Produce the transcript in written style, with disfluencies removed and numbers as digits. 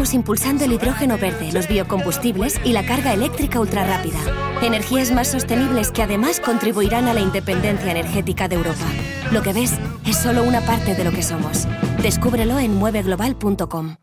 Estamos impulsando el hidrógeno verde, los biocombustibles y la carga eléctrica ultrarrápida. Energías más sostenibles que además contribuirán a la independencia energética de Europa. Lo que ves es solo una parte de lo que somos. Descúbrelo en mueveglobal.com.